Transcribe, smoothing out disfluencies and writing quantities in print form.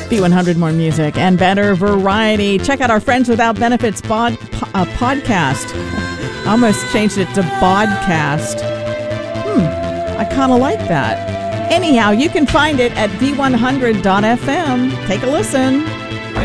B100, more music and better variety. Check out our Friends Without Benefits podcast. I almost changed it to podcast. I kind of like that. Anyhow, you can find it at b100.fm. Take a listen.